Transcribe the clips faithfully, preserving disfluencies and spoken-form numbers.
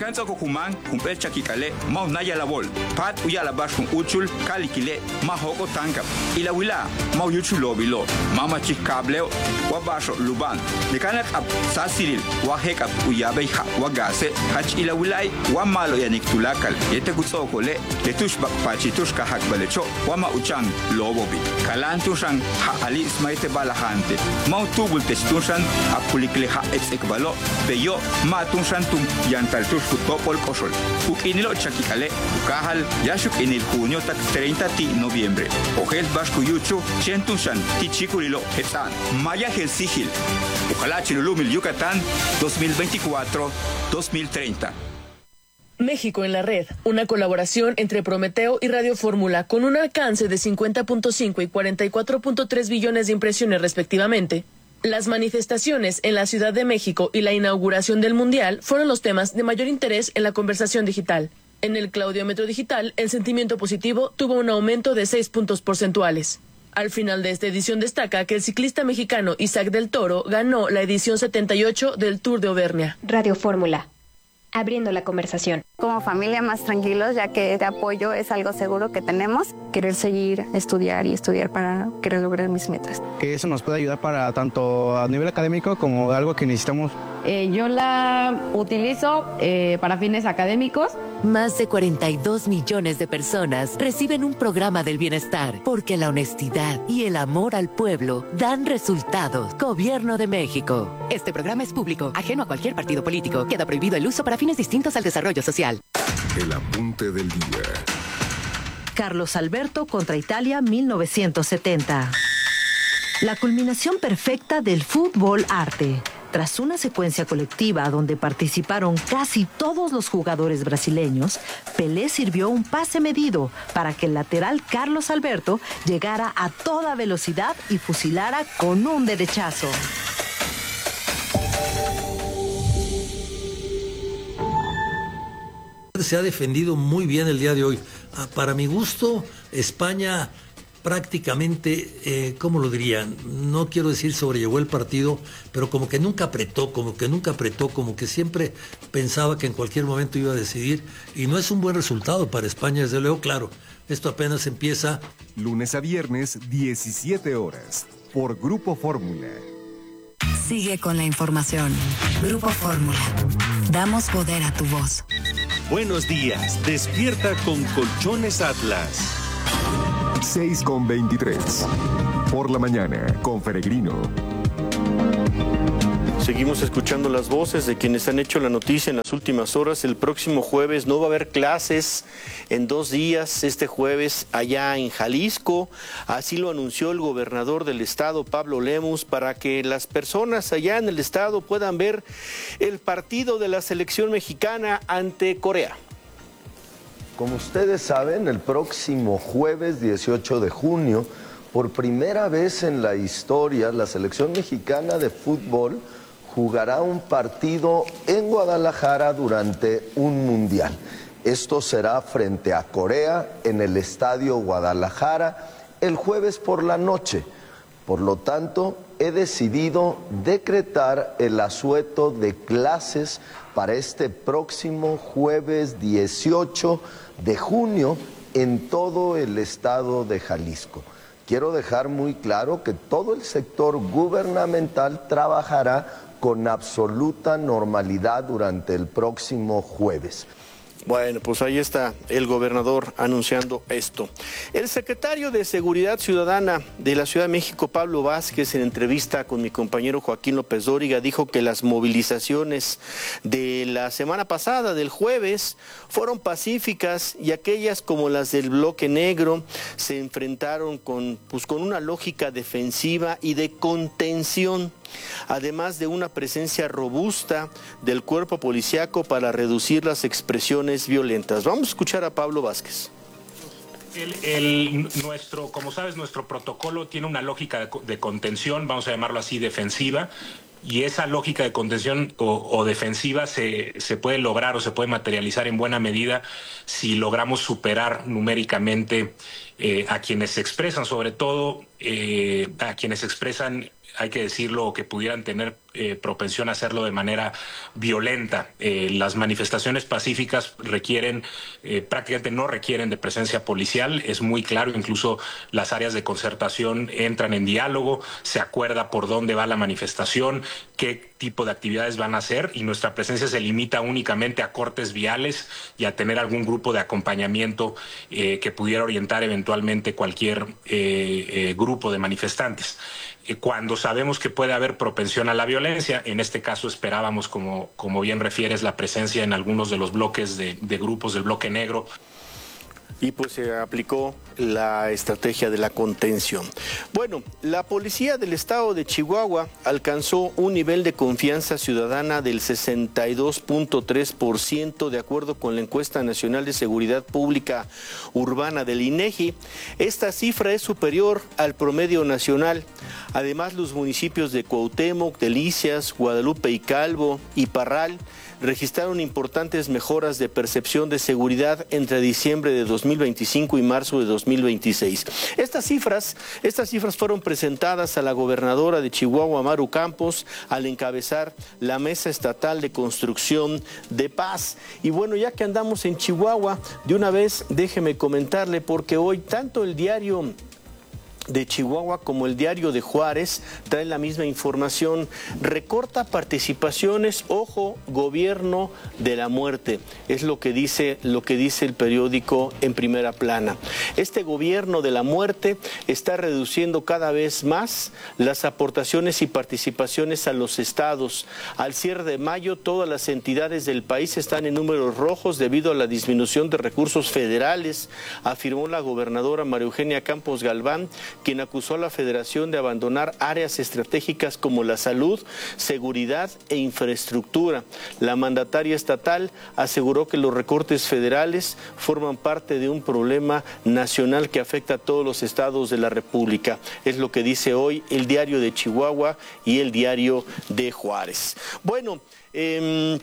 Mekanza ko kuman, kumpel chakikale, mau naya labol. Pat uya labash kun uchul, kalikile, mahoko tankap. Ilawila, mau yuchu lobilo, mama chikableo, wabasho luban. Mekanak ap sasiril, wahekap uyabe ha, wagase, hach ilawilai, wamalo yanik tulakal. Yete kutsoko le, letush bakpachi tush kahak balecho, wama uchang lobobi. Kalantushan ha ali smaite balahante. Mau tubul testushan, apulikle ha etsekbalo, peyo, matushan tum yantal tush futopol kosol. Ukinilo chakikale, ukahal, yashuk en el junio tak treinta de noviembre. Ojel Bascuyucho, Chentushan, Tichikurilo, Hetan, Maya Helsigil, Ojalá Chilulumil Yucatán, dos mil veinticuatro a dos mil treinta. México en la red, una colaboración entre Prometeo y Radio Fórmula con un alcance de cincuenta punto cinco y cuarenta y cuatro punto tres billones de impresiones respectivamente. Las manifestaciones en la Ciudad de México y la inauguración del Mundial fueron los temas de mayor interés en la conversación digital. En el claudiómetro digital, el sentimiento positivo tuvo un aumento de seis puntos porcentuales. Al final de esta edición destaca que el ciclista mexicano Isaac del Toro ganó la edición setenta y ocho del Tour de Auvernia. Radio Fórmula, abriendo la conversación. Como familia más tranquilos, ya que este apoyo es algo seguro que tenemos. Querer seguir, estudiar y estudiar para querer lograr mis metas. Que eso nos puede ayudar para tanto a nivel académico como algo que necesitamos. Eh, yo la utilizo eh, para fines académicos. Más de cuarenta y dos millones de personas reciben un programa del bienestar porque la honestidad y el amor al pueblo dan resultados. Gobierno de México. Este programa es público, ajeno a cualquier partido político. Queda prohibido el uso para fines distintos al desarrollo social. El apunte del día. Carlos Alberto contra Italia mil novecientos setenta. La culminación perfecta del fútbol arte. Tras una secuencia colectiva donde participaron casi todos los jugadores brasileños, Pelé sirvió un pase medido para que el lateral Carlos Alberto llegara a toda velocidad y fusilara con un derechazo. Se ha defendido muy bien el día de hoy. Para mi gusto, España prácticamente, eh, ¿cómo lo dirían? No quiero decir sobrellevó el partido, pero como que nunca apretó, como que nunca apretó, como que siempre pensaba que en cualquier momento iba a decidir, y no es un buen resultado para España, desde luego. Claro, esto apenas empieza. Lunes a viernes, diecisiete horas, por Grupo Fórmula. Sigue con la información. Grupo Fórmula. Damos poder a tu voz. Buenos días. Despierta con Colchones Atlas. seis con veintitrés. Por la mañana, con Peregrino. Seguimos escuchando las voces de quienes han hecho la noticia en las últimas horas. El próximo jueves no va a haber clases en dos días, este jueves allá en Jalisco. Así lo anunció el gobernador del estado, Pablo Lemus, para que las personas allá en el estado puedan ver el partido de la selección mexicana ante Corea. Como ustedes saben, el próximo jueves dieciocho de junio, por primera vez en la historia, la selección mexicana de fútbol jugará un partido en Guadalajara durante un mundial. Esto será frente a Corea en el Estadio Guadalajara el jueves por la noche. Por lo tanto, he decidido decretar el asueto de clases para este próximo jueves dieciocho de junio en todo el estado de Jalisco. Quiero dejar muy claro que todo el sector gubernamental trabajará con absoluta normalidad durante el próximo jueves. Bueno, pues ahí está el gobernador anunciando esto. El secretario de Seguridad Ciudadana de la Ciudad de México, Pablo Vázquez, en entrevista con mi compañero Joaquín López Dóriga, dijo que las movilizaciones de la semana pasada, del jueves, fueron pacíficas y aquellas como las del Bloque Negro se enfrentaron con, pues, con una lógica defensiva y de contención, además de una presencia robusta del cuerpo policíaco para reducir las expresiones violentas. Vamos a escuchar a Pablo Vázquez. El, el, nuestro, como sabes, nuestro protocolo tiene una lógica de, de contención, vamos a llamarlo así, defensiva, y esa lógica de contención o, o defensiva se, se puede lograr o se puede materializar en buena medida si logramos superar numéricamente eh, a quienes se expresan, sobre todo eh, a quienes expresan hay que decirlo, o que pudieran tener eh, propensión a hacerlo de manera violenta. Eh, las manifestaciones pacíficas requieren, eh, prácticamente no requieren de presencia policial, es muy claro, incluso las áreas de concertación entran en diálogo, se acuerda por dónde va la manifestación, qué tipo de actividades van a hacer, y nuestra presencia se limita únicamente a cortes viales y a tener algún grupo de acompañamiento eh, que pudiera orientar eventualmente cualquier eh, eh, grupo de manifestantes. Eh, cuando sabemos que puede haber propensión a la violencia, en este caso esperábamos, como, como bien refieres, la presencia en algunos de los bloques de, de grupos del bloque negro. Y pues se aplicó la estrategia de la contención. Bueno, la policía del estado de Chihuahua alcanzó un nivel de confianza ciudadana del sesenta y dos punto tres por ciento de acuerdo con la encuesta nacional de seguridad pública urbana del INEGI. Esta cifra es superior al promedio nacional. Además, los municipios de Cuauhtémoc, Delicias, Guadalupe y Calvo y Parral registraron importantes mejoras de percepción de seguridad entre diciembre de dos mil veinticinco y marzo de dos mil veintiséis. Estas cifras, estas cifras fueron presentadas a la gobernadora de Chihuahua, Maru Campos, al encabezar la Mesa Estatal de Construcción de Paz. Y bueno, ya que andamos en Chihuahua, de una vez déjeme comentarle, porque hoy tanto el diario de Chihuahua como el diario de Juárez traen la misma información. Recorta participaciones, ojo, gobierno de la muerte, es lo que dice lo que dice el periódico en primera plana. Este gobierno de la muerte está reduciendo cada vez más las aportaciones y participaciones a los estados. Al cierre de mayo, todas las entidades del país están en números rojos debido a la disminución de recursos federales, afirmó la gobernadora María Eugenia Campos Galván, quien acusó a la Federación de abandonar áreas estratégicas como la salud, seguridad e infraestructura. La mandataria estatal aseguró que los recortes federales forman parte de un problema nacional que afecta a todos los estados de la República. Es lo que dice hoy el diario de Chihuahua y el diario de Juárez. Bueno, eh,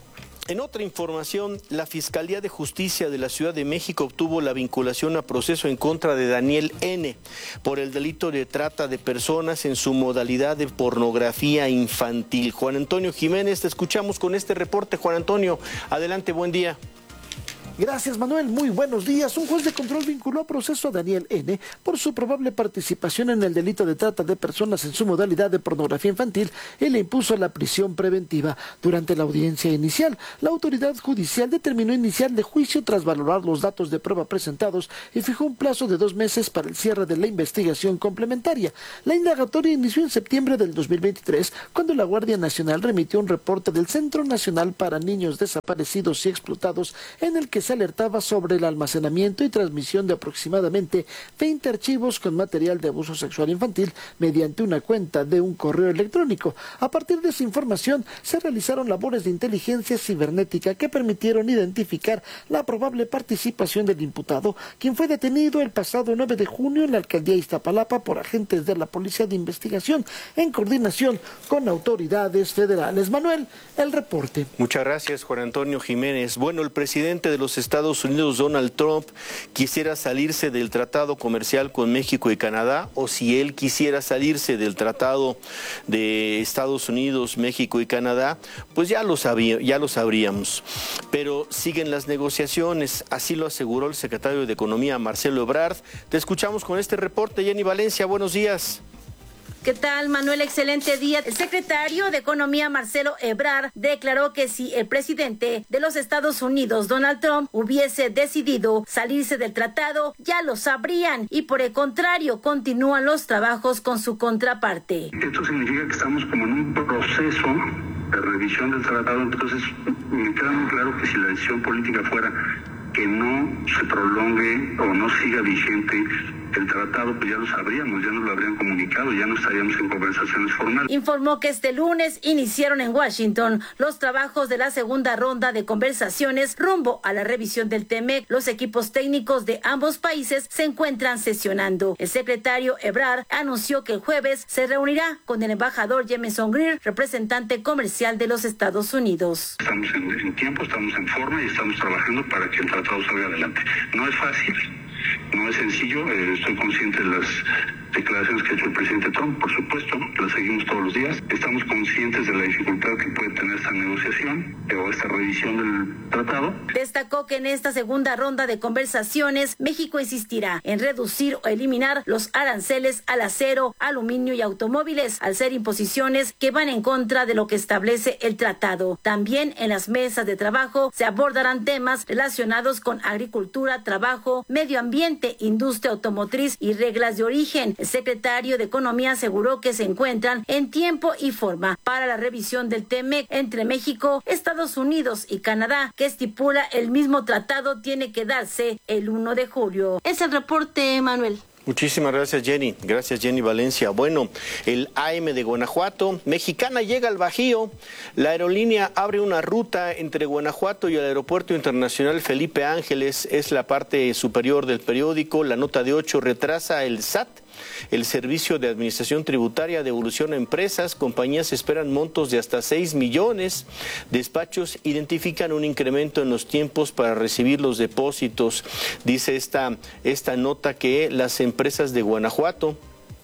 en otra información, la Fiscalía de Justicia de la Ciudad de México obtuvo la vinculación a proceso en contra de Daniel N. por el delito de trata de personas en su modalidad de pornografía infantil. Juan Antonio Jiménez, te escuchamos con este reporte. Juan Antonio, adelante, buen día. Gracias, Manuel. Muy buenos días. Un juez de control vinculó a proceso a Daniel N. por su probable participación en el delito de trata de personas en su modalidad de pornografía infantil y le impuso la prisión preventiva. Durante la audiencia inicial, la autoridad judicial determinó iniciarle juicio tras valorar los datos de prueba presentados y fijó un plazo de dos meses para el cierre de la investigación complementaria. La indagatoria inició en septiembre del dos mil veintitrés, cuando la Guardia Nacional remitió un reporte del Centro Nacional para Niños Desaparecidos y Explotados, en el que se alertaba sobre el almacenamiento y transmisión de aproximadamente veinte archivos con material de abuso sexual infantil mediante una cuenta de un correo electrónico. A partir de esa información se realizaron labores de inteligencia cibernética que permitieron identificar la probable participación del imputado, quien fue detenido el pasado nueve de junio en la alcaldía de Iztapalapa por agentes de la Policía de Investigación en coordinación con autoridades federales. Manuel, el reporte. Muchas gracias, Juan Antonio Jiménez. Bueno, el presidente de los Estados Unidos, Donald Trump, quisiera salirse del tratado comercial con México y Canadá, o si él quisiera salirse del tratado de Estados Unidos, México y Canadá, pues ya lo sabía, ya lo sabríamos. Pero siguen las negociaciones, así lo aseguró el secretario de Economía, Marcelo Ebrard. Te escuchamos con este reporte. Jenny Valencia, buenos días. ¿Qué tal, Manuel? Excelente día. El secretario de Economía, Marcelo Ebrard, declaró que si el presidente de los Estados Unidos, Donald Trump, hubiese decidido salirse del tratado, ya lo sabrían y por el contrario, continúan los trabajos con su contraparte. Esto significa que estamos como en un proceso de revisión del tratado, entonces me queda muy claro que si la decisión política fuera que no se prolongue o no siga vigente el tratado, pues ya lo sabríamos, ya nos lo habrían comunicado, ya no estaríamos en conversaciones formales. Informó que este lunes iniciaron en Washington los trabajos de la segunda ronda de conversaciones rumbo a la revisión del T M E C. Los equipos técnicos de ambos países se encuentran sesionando. El secretario Ebrard anunció que el jueves se reunirá con el embajador Jameson Greer, representante comercial de los Estados Unidos. Estamos en, en tiempo, estamos en forma y estamos trabajando para que el tratado salga adelante. No es fácil, No es sencillo, eh, estoy consciente de las declaraciones que ha hecho el presidente Trump, por supuesto, las seguimos todos los días. Estamos conscientes de la dificultad que puede tener esta negociación eh, o esta revisión del tratado. Destacó que en esta segunda ronda de conversaciones, México insistirá en reducir o eliminar los aranceles al acero, aluminio y automóviles, al ser imposiciones que van en contra de lo que establece el tratado. También en las mesas de trabajo se abordarán temas relacionados con agricultura, trabajo, medio ambiente, industria automotriz y reglas de origen. El secretario de Economía aseguró que se encuentran en tiempo y forma para la revisión del TEMEC entre México, Estados Unidos y Canadá, que estipula el mismo tratado tiene que darse el primero de julio. Es el reporte, Manuel. Muchísimas gracias, Jenny. Gracias, Jenny Valencia. Bueno, el A M de Guanajuato, Mexicana llega al Bajío. La aerolínea abre una ruta entre Guanajuato y el Aeropuerto Internacional Felipe Ángeles. Es la parte superior del periódico. La nota de ocho retrasa el S A T. El Servicio de Administración Tributaria, devolución a empresas, compañías esperan montos de hasta seis millones. Despachos identifican un incremento en los tiempos para recibir los depósitos. Dice esta, esta nota que las empresas de Guanajuato,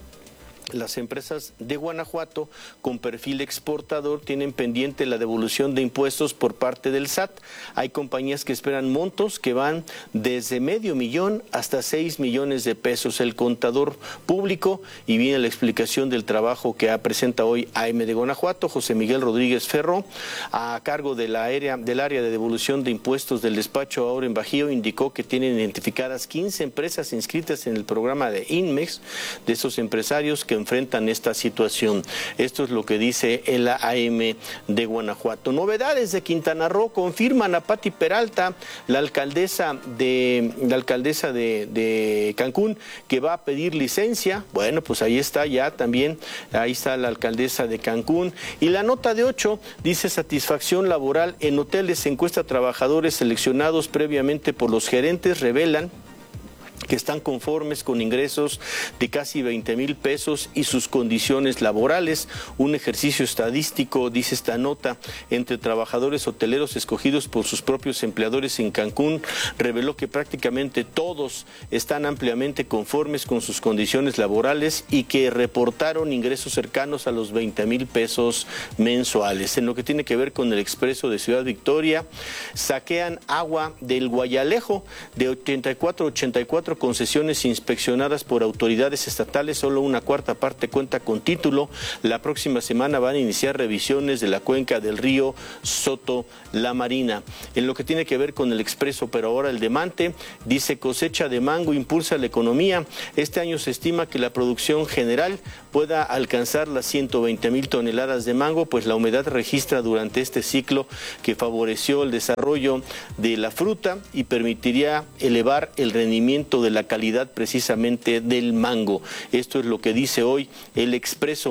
Las empresas de Guanajuato con perfil exportador tienen pendiente la devolución de impuestos por parte del S A T. Hay compañías que esperan montos que van desde medio millón hasta seis millones de pesos. El contador público, y viene la explicación del trabajo que presenta hoy A M de Guanajuato, José Miguel Rodríguez Ferro, a cargo de la área, del área de devolución de impuestos del despacho ahora en Bajío, indicó que tienen identificadas quince empresas inscritas en el programa de INMEX, de esos empresarios que enfrentan esta situación. Esto es lo que dice el A M de Guanajuato. Novedades de Quintana Roo confirman a Pati Peralta, la alcaldesa de la alcaldesa de, de Cancún, que va a pedir licencia. Bueno, pues ahí está ya también, ahí está la alcaldesa de Cancún. Y la nota de ocho dice satisfacción laboral en hoteles, encuesta a trabajadores seleccionados previamente por los gerentes, revelan que están conformes con ingresos de casi veinte mil pesos y sus condiciones laborales. Un ejercicio estadístico, dice esta nota, entre trabajadores hoteleros escogidos por sus propios empleadores en Cancún, reveló que prácticamente todos están ampliamente conformes con sus condiciones laborales y que reportaron ingresos cercanos a los veinte mil pesos mensuales. En lo que tiene que ver con el Expreso de Ciudad Victoria, saquean agua del Guayalejo de ochenta y cuatro a ochenta y cuatro concesiones inspeccionadas por autoridades estatales, solo una cuarta parte cuenta con título. La próxima semana van a iniciar revisiones de la cuenca del río Soto La Marina. En lo que tiene que ver con el Expreso, pero ahora el de Mante, dice cosecha de mango impulsa la economía. Este año se estima que la producción general pueda alcanzar las ciento veinte mil toneladas de mango, pues la humedad registra durante este ciclo que favoreció el desarrollo de la fruta y permitiría elevar el rendimiento de la calidad precisamente del mango. Esto es lo que dice hoy el Expreso.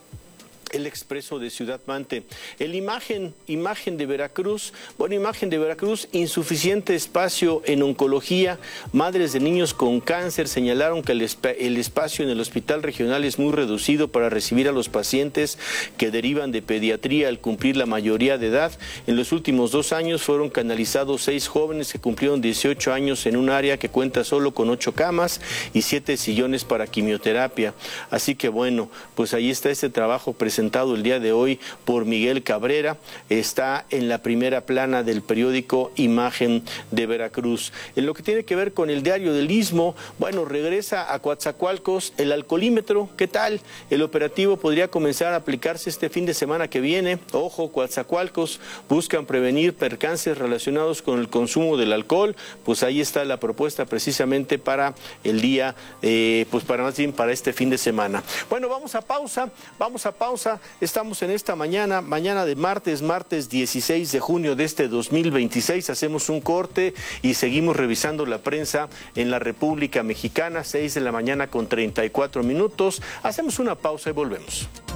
El Expreso de Ciudad Mante. El imagen, imagen de Veracruz, bueno, imagen de Veracruz, insuficiente espacio en oncología. Madres de niños con cáncer señalaron que el, el espacio en el hospital regional es muy reducido para recibir a los pacientes que derivan de pediatría al cumplir la mayoría de edad. En los últimos dos años fueron canalizados seis jóvenes que cumplieron dieciocho años en un área que cuenta solo con ocho camas y siete sillones para quimioterapia. Así que bueno, pues ahí está este trabajo presentado presentado el día de hoy por Miguel Cabrera, está en la primera plana del periódico Imagen de Veracruz. En lo que tiene que ver con el Diario del Istmo, bueno, regresa a Coatzacoalcos el alcoholímetro. ¿Qué tal? El operativo podría comenzar a aplicarse este fin de semana que viene. Ojo, Coatzacoalcos buscan prevenir percances relacionados con el consumo del alcohol. Pues ahí está la propuesta precisamente para el día, eh, pues para más bien para este fin de semana. Bueno, vamos a pausa, vamos a pausa. Estamos en esta mañana, mañana de martes, martes dieciséis de junio de este dos mil veintiséis. Hacemos un corte y seguimos revisando la prensa en la República Mexicana, seis de la mañana con treinta y cuatro minutos. Hacemos una pausa y volvemos.